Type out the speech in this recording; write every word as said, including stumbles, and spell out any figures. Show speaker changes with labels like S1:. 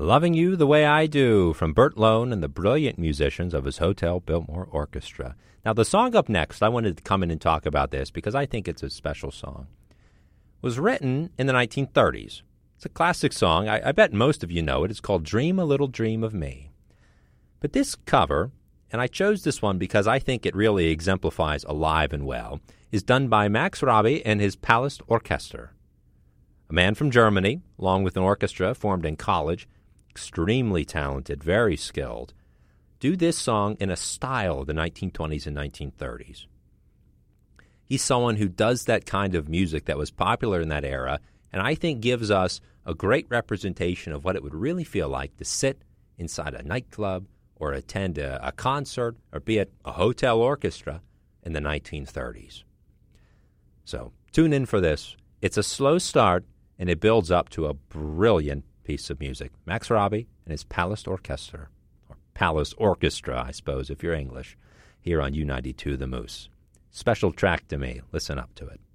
S1: Loving You the Way I Do from Burt Lone and the brilliant musicians of his Hotel Biltmore Orchestra. Now, the song up next, I wanted to come in and talk about this because I think it's a special song, was written in the nineteen thirties. It's a classic song. I, I bet most of you know it. It's called Dream a Little Dream of Me. But this cover, and I chose this one because I think it really exemplifies Alive and Well, is done by Max Rabe and his Palast Orchester. A man from Germany, along with an orchestra formed in college, extremely talented, very skilled, do this song in a style of the nineteen twenties and nineteen thirties. He's someone who does that kind of music that was popular in that era, and I think gives us a great representation of what it would really feel like to sit inside a nightclub or attend a, a concert or be at a hotel orchestra in the nineteen thirties. So tune in for this. It's a slow start, and it builds up to a brilliant piece of music. Max Rabe and his Palast Orchestra, or Palast Orchestra, I suppose, if you're English, here on U ninety-two The Moose. Special track to me. Listen up to it.